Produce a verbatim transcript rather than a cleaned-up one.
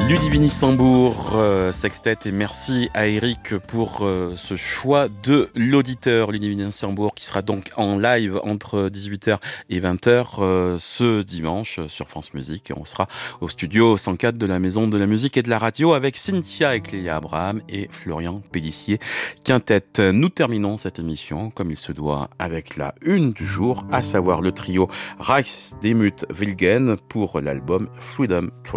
Ludivine Sambour, euh, sextet, et merci à Eric pour euh, ce choix de l'auditeur. Ludivine Sambour qui sera donc en live entre dix-huit heures et vingt heures euh, ce dimanche sur France Musique. On sera au studio cent quatre de la Maison de la Musique et de la Radio avec Cynthia et Cléa Abraham et Florian Pélissier Quintet. Nous terminons cette émission comme il se doit avec la une du jour, à savoir le trio Reichsdemut Wilgen pour l'album Freedom